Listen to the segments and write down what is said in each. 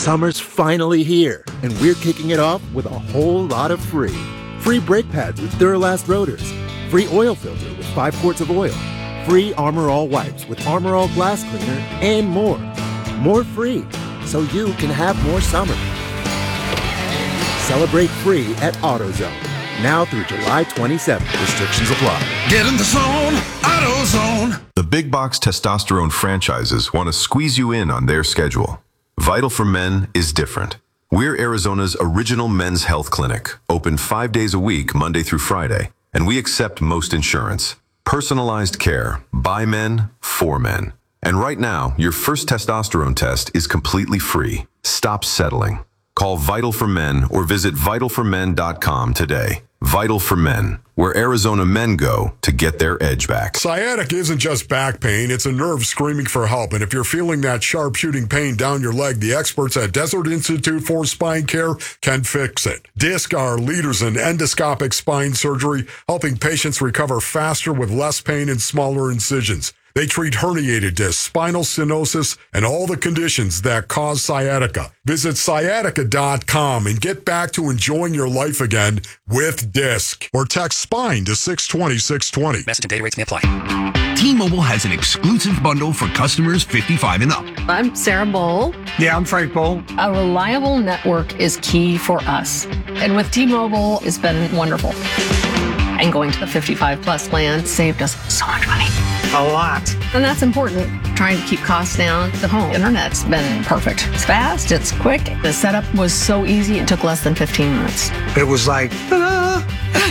Summer's finally here, and we're kicking it off with a whole lot of free. Free brake pads with Duralast rotors. Free oil filter with 5 quarts of oil. Free Armor All wipes with Armor All glass cleaner, and more. More free, so you can have more summer. Celebrate free at AutoZone. Now through July 27th. Restrictions apply. Get in the zone, AutoZone. The big box testosterone franchises want to squeeze you in on their schedule. Vital for Men is different. We're Arizona's original men's health clinic, open 5 days a week, Monday through Friday, and we accept most insurance. Personalized care, by men, for men. And right now, your first testosterone test is completely free. Stop settling. Call Vital for Men or visit vitalformen.com today. Vital for Men, where Arizona men go to get their edge back. Sciatica isn't just back pain, it's a nerve screaming for help. And if you're feeling that sharp shooting pain down your leg, the experts at Desert Institute for Spine Care can fix it. DISC are leaders in endoscopic spine surgery, helping patients recover faster with less pain and smaller incisions. They treat herniated discs, spinal stenosis, and all the conditions that cause sciatica. Visit sciatica.com and get back to enjoying your life again with DISC. Or text SPINE to 620-620. Message and data rates may apply. T-Mobile has an exclusive bundle for customers 55 and up. I'm Sarah Bowl. Yeah, I'm Frank Bowl. A reliable network is key for us. And with T-Mobile, it's been wonderful. And going to the 55 plus plan saved us so much money. A lot. And that's important. Trying to keep costs down. The home internet's been perfect. It's fast, it's quick. The setup was so easy, it took less than 15 minutes. It was like, ta-da!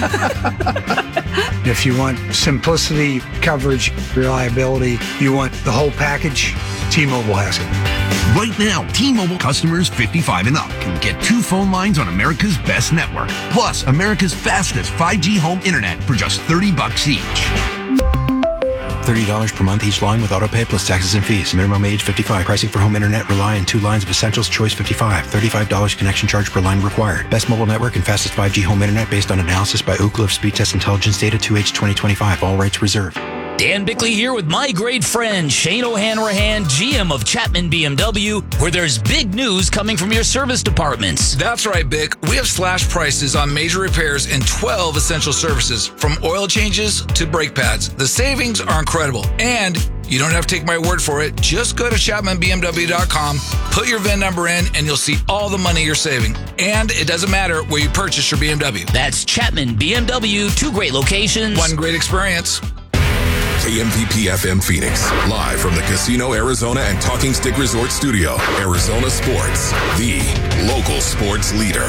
If you want simplicity, coverage, reliability, you want the whole package, T-Mobile has it. Right now, T-Mobile customers 55 and up can get 2 phone lines on America's best network, plus America's fastest 5G home internet for just $30 each. $30 per month each line with autopay plus taxes and fees. Minimum age 55. Pricing for home internet rely on 2 lines of Essentials Choice 55. $35 connection charge per line required. Best mobile network and fastest 5G home internet based on analysis by Ookla of Speed Test Intelligence data 2H 2025. All rights reserved. Dan Bickley here with my great friend Shane O'Hanrahan, GM of Chapman BMW, where there's big news coming from your service departments. That's right, Bick. We have slash prices on major repairs in 12 essential services, from oil changes to brake pads. The savings are incredible, and you don't have to take my word for it. Just go to ChapmanBMW.com, put your VIN number in, and you'll see all the money you're saving. And it doesn't matter where you purchase your BMW. That's Chapman BMW, 2 great locations. 1 great experience. KMVP FM Phoenix, live from the Casino Arizona and Talking Stick Resort Studio. Arizona Sports, the local sports leader.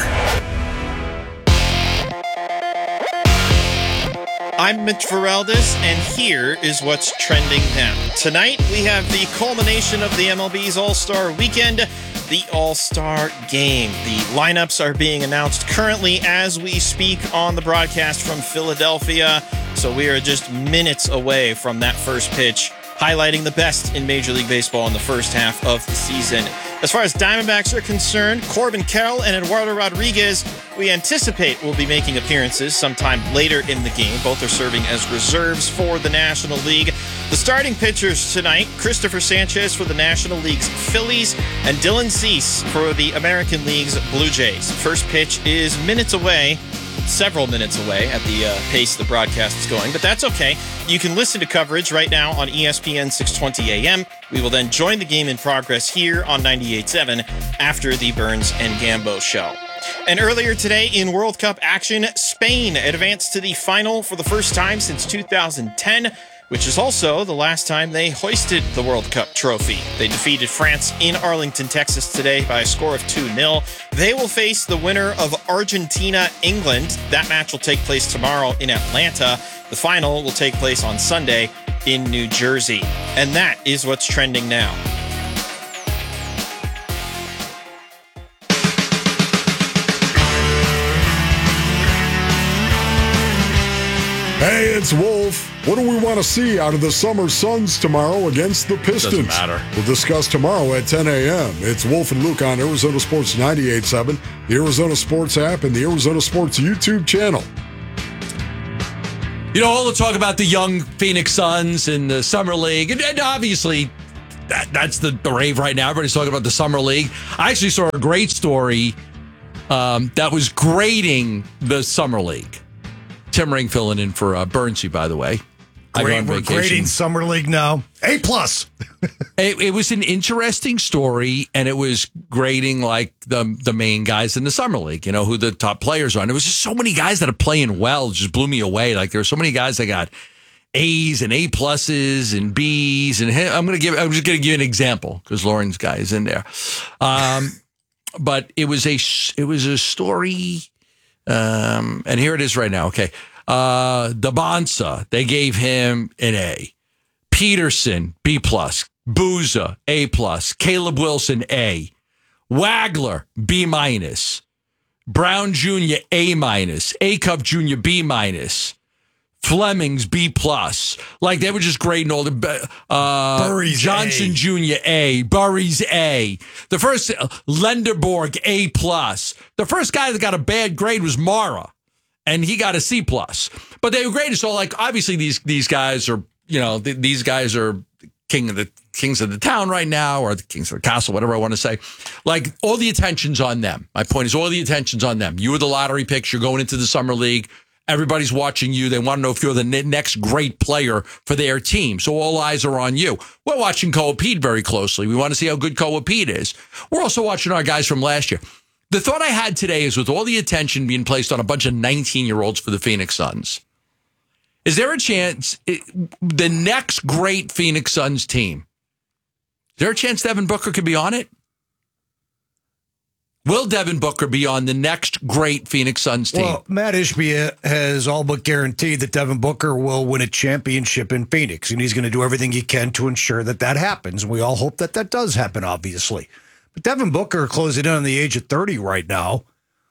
I'm Mitch Feraldis, and here is what's trending now. Tonight, we have the culmination of the MLB's All-Star Weekend, the All-Star Game. The lineups are being announced currently as we speak on the broadcast from Philadelphia, so we are just minutes away from that first pitch, highlighting the best in Major League Baseball in the first half of the season. As far as Diamondbacks are concerned, Corbin Carroll and Eduardo Rodriguez, we anticipate will be making appearances sometime later in the game. Both are serving as reserves for the National League. The starting pitchers tonight, Christopher Sanchez for the National League's Phillies and Dylan Cease for the American League's Blue Jays. First pitch is minutes away, several minutes away at the pace the broadcast is going, but that's okay. You can listen to coverage right now on ESPN 620 AM. We will then join the game in progress here on 98.7 after the Burns and Gambo show. And earlier today in World Cup action, Spain advanced to the final for the first time since 2010, which is also the last time they hoisted the World Cup trophy. They defeated France in Arlington, Texas today by a score of 2-0. They will face the winner of Argentina-England. That match will take place tomorrow in Atlanta. The final will take place on Sunday in New Jersey. And that is what's trending now. Hey, it's Wolf. What do we want to see out of the Summer Suns tomorrow against the Pistons? Doesn't matter. We'll discuss tomorrow at 10 a.m. It's Wolf and Luke on Arizona Sports 98.7, the Arizona Sports app, and the Arizona Sports YouTube channel. You know, all the talk about the young Phoenix Suns and the Summer League, and obviously that's the rave right now. Everybody's talking about the Summer League. I actually saw a great story that was grading the Summer League. Tim Ring filling in for Burnsy, by the way. We're grading Summer League now. A+. It was an interesting story, and it was grading like the main guys in the Summer League, who the top players are. And there was just so many guys that are playing well. It just blew me away. Like, there were so many guys that got A's and A+ and B's. And I'm just going to give you an example because Lauren's guy is in there. But it was a story, and here it is right now. Okay. Dabonsa, they gave him an A. Peterson, B+. Booza, A+. Caleb Wilson, A. Wagler, B-. Brown Jr., A-. Acuff Jr., B-. Flemings, B+. Like, they were just grading all the Burry's Johnson A. Jr., A. Burry's A. The first Lenderborg, A+. The first guy that got a bad grade was Mara, and he got a C+. But they were graded. So, like, obviously these guys are, these guys are kings of the town right now, or the kings of the castle, whatever I want to say. Like, all the attention's on them. My point is, all the attention's on them. You were the lottery picks. You're going into the Summer League. Everybody's watching you. They want to know if you're the next great player for their team. So all eyes are on you. We're watching Koa Pete very closely. We want to see how good Koa Pete is. We're also watching our guys from last year. The thought I had today is, with all the attention being placed on a bunch of 19-year-olds for the Phoenix Suns, is there a chance the next great Phoenix Suns team, is there a chance Devin Booker could be on it? Will Devin Booker be on the next great Phoenix Suns team? Well, Matt Ishbia has all but guaranteed that Devin Booker will win a championship in Phoenix, and he's going to do everything he can to ensure that happens. And we all hope that does happen, obviously. But Devin Booker closing in on the age of 30 right now.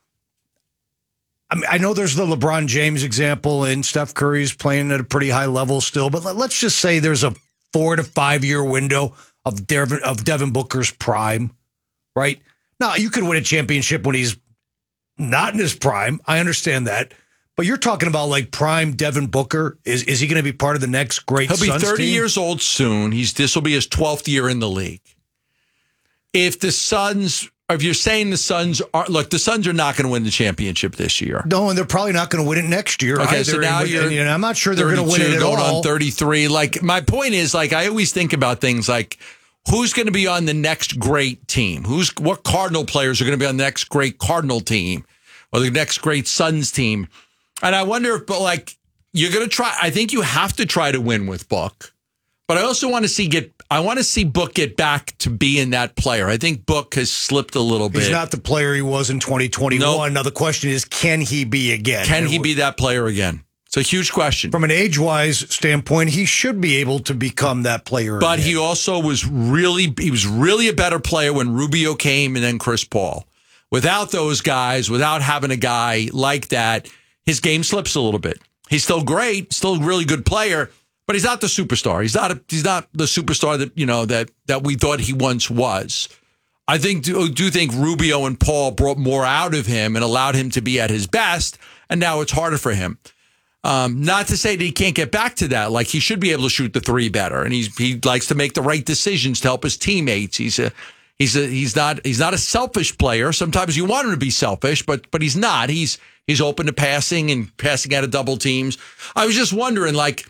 I mean, I know there's the LeBron James example, and Steph Curry's playing at a pretty high level still, but let's just say there's a 4 to 5 year window of Devin Booker's prime, right? Now, you could win a championship when he's not in his prime. I understand that. But you're talking about like prime Devin Booker. Is he going to be part of the next great Suns team? He'll be 30 years old soon. This will be his 12th year in the league. If you're saying the Suns the Suns are not going to win the championship this year. No, and they're probably not going to win it next year. Okay, either. so now I'm not sure they're going to win it at all. Going on 33. Like, my point is, like, I always think about things like, who's going to be on the next great team? What Cardinal players are going to be on the next great Cardinal team or the next great Suns team? And I wonder if, you're going to try. I think you have to try to win with Book. But I also want to see Book get back to being that player. I think Book has slipped a little bit. He's not the player he was in 2021. Nope. Now the question is, can he be again? Can he be that player again? It's a huge question. From an age-wise standpoint, he should be able to become that player But again. he also was really a better player when Rubio came and then Chris Paul. Without those guys, without having a guy like that, his game slips a little bit. He's still great, still a really good player, but he's not the superstar. He's not the superstar that we thought he once was. I do think Rubio and Paul brought more out of him and allowed him to be at his best, and now it's harder for him. Not to say that he can't get back to that. Like, he should be able to shoot the three better, and he likes to make the right decisions to help his teammates. He's not a selfish player. Sometimes you want him to be selfish, but he's not. He's open to passing and passing out of double teams. I was just wondering, like,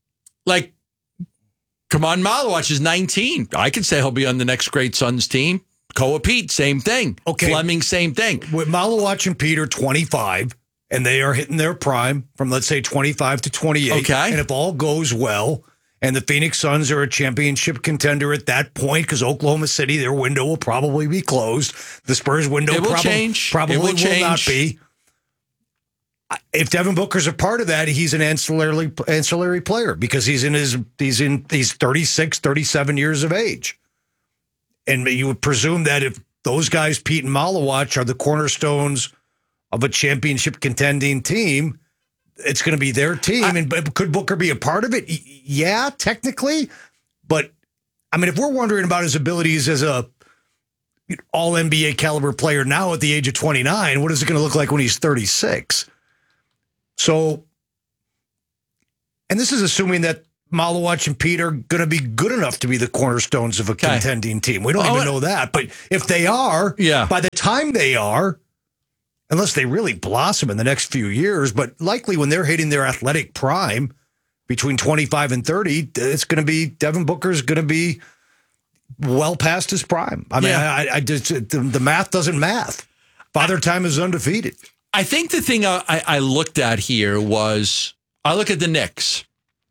Kaman Malawach is 19. I could say he'll be on the next great Suns team. Koa Pete, same thing. Okay. Fleming, same thing. With Malawach and Pete are 25, and they are hitting their prime from, let's say, 25 to 28. Okay. And if all goes well, and the Phoenix Suns are a championship contender at that point, because Oklahoma City, their window will probably be closed. The Spurs window probably will not be. If Devin Booker's a part of that, he's an ancillary player because he's 36, 37 years of age. And you would presume that if those guys, Pete and Malawach, are the cornerstones of a championship contending team, it's going to be their team. But could Booker be a part of it? Yeah, technically. But I mean, if we're wondering about his abilities as a all NBA caliber player now at the age of 29, what is it going to look like when he's 36? So, and this is assuming that Malawach and Pete are going to be good enough to be the cornerstones of a contending team. We don't even know that. But if they are, by the time they are, unless they really blossom in the next few years, but likely when they're hitting their athletic prime between 25 and 30, it's going to be Devin Booker's going to be well past his prime. I mean, I just, the math doesn't math. Father Time is undefeated. I think the thing I looked at here was I look at the Knicks.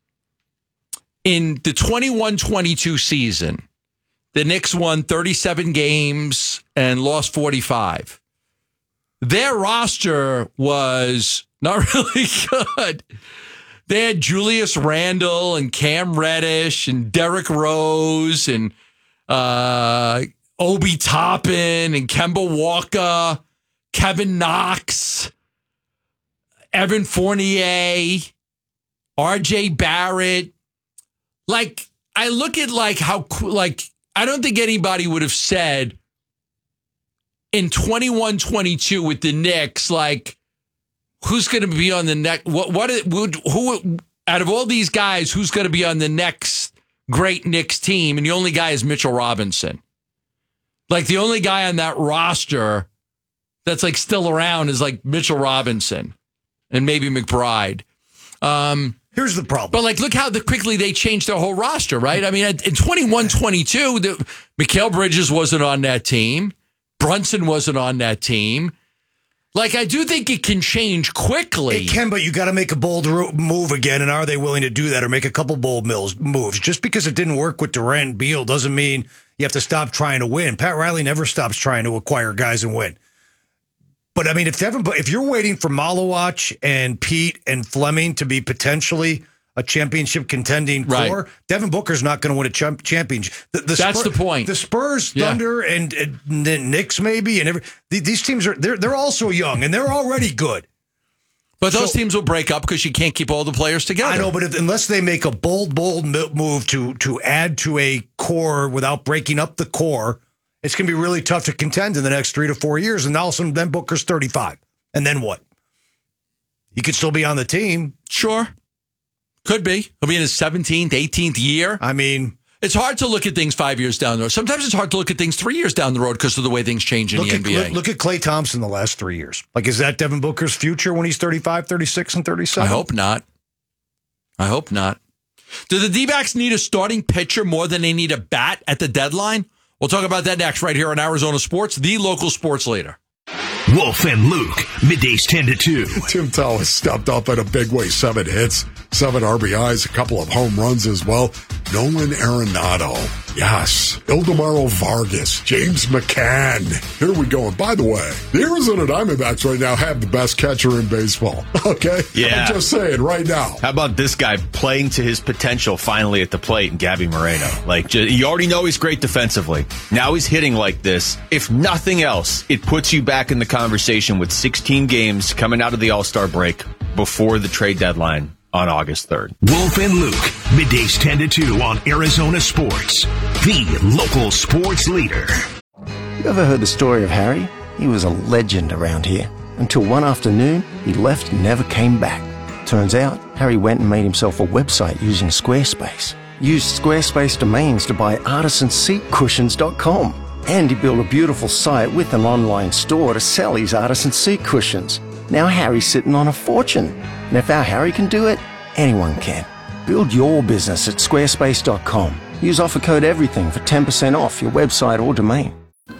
In the 21-22 season, the Knicks won 37 games and lost 45. Their roster was not really good. They had Julius Randle and Cam Reddish and Derrick Rose and Obi Toppin and Kemba Walker, Kevin Knox, Evan Fournier, RJ Barrett. Like, I look at I don't think anybody would have said in 21-22 with the Knicks, like, who's going to be on the next, who out of all these guys, who's going to be on the next great Knicks team? And the only guy is Mitchell Robinson. Like, the only guy on that roster that's like still around is like Mitchell Robinson and maybe McBride. Here's the problem. But, like, look how quickly they changed their whole roster, right? I mean, in 21-22, Mikal Bridges wasn't on that team. Brunson wasn't on that team. Like, I do think it can change quickly. It can, but you got to make a bold move again, and are they willing to do that or make a couple bold moves? Just because it didn't work with Durant and Beal doesn't mean you have to stop trying to win. Pat Riley never stops trying to acquire guys and win. But, I mean, if you're waiting for Malawach and Pete and Fleming to be potentially a championship contending core, Devin Booker's not going to win a championship. That's the point. The Spurs, Thunder, and the Knicks maybe, and these teams they're also young and they're already good. But those teams will break up because you can't keep all the players together. I know, but unless they make a bold move to add to a core without breaking up the core, it's going to be really tough to contend in the next 3 to 4 years. And also, then Booker's 35. And then what? He could still be on the team. Sure. Could be. He'll be in his 17th, 18th year. I mean, it's hard to look at things 5 years down the road. Sometimes it's hard to look at things 3 years down the road because of the way things change in the NBA. Look at Klay Thompson the last 3 years. Like, is that Devin Booker's future when he's 35, 36, and 37? I hope not. Do the D-backs need a starting pitcher more than they need a bat at the deadline? We'll talk about that next right here on Arizona Sports, the local sports leader. Wolf and Luke, middays 10 to 2. Tim Tallis stepped up in a big way. 7 hits, 7 RBIs, a couple of home runs as well. Nolan Arenado. Yes. Ildemaro Vargas. James McCann. Here we go. And by the way, the Arizona Diamondbacks right now have the best catcher in baseball. Okay? Yeah. I'm just saying right now. How about this guy playing to his potential finally at the plate, and Gabby Moreno? Like, you already know he's great defensively. Now he's hitting like this. If nothing else, it puts you back in the conversation with 16 games coming out of the All-Star break before the trade deadline on August 3rd. Wolf and Luke, middays 10 to 2 on Arizona Sports, the local sports leader. You ever heard the story of Harry? He was a legend around here. Until one afternoon, he left and never came back. Turns out, Harry went and made himself a website using Squarespace. Used Squarespace domains to buy artisanseatcushions.com. And he built a beautiful site with an online store to sell his artisan seat cushions. Now Harry's sitting on a fortune. And if our Harry can do it, anyone can. Build your business at squarespace.com. Use offer code EVERYTHING for 10% off your website or domain.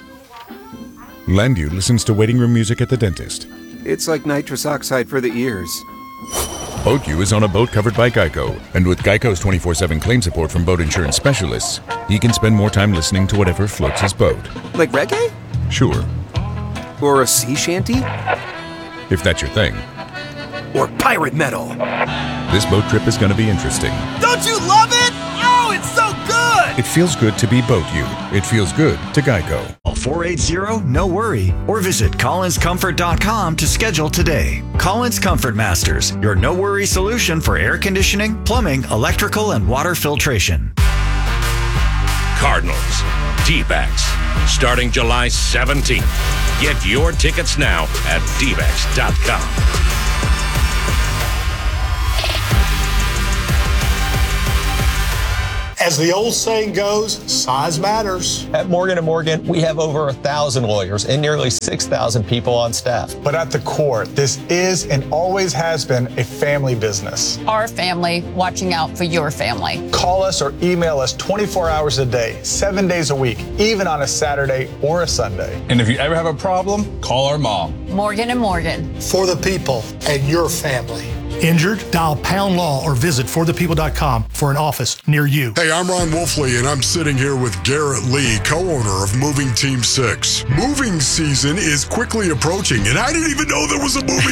Landu listens to waiting room music at the dentist. It's like nitrous oxide for the ears. BoatU is on a boat covered by Geico, and with Geico's 24/7 claim support from boat insurance specialists, he can spend more time listening to whatever floats his boat. Like reggae? Sure. Or a sea shanty? If that's your thing. Or pirate metal. This boat trip is going to be interesting. Don't you love it? Oh, it's so good! It feels good to be BoatU. It feels good to Geico. 480-NO-WORRY or visit collinscomfort.com to schedule today. Collins Comfort Masters, your no-worry solution for air conditioning, plumbing, electrical, and water filtration. Cardinals, D-backs, starting July 17th. Get your tickets now at dbacks.com. As the old saying goes, size matters. At Morgan & Morgan, we have over 1,000 lawyers and nearly 6,000 people on staff. But at the core, this is and always has been a family business. Our family watching out for your family. Call us or email us 24 hours a day, 7 days a week, even on a Saturday or a Sunday. And if you ever have a problem, call our mom. Morgan & Morgan. For the people and your family. Injured? Dial Pound Law or visit forthepeople.com for an office near you. Hey, I'm Ron Wolfley, and I'm sitting here with Garrett Lee, co-owner of Moving Team 6. Moving season is quickly approaching, and I didn't even know there was a moving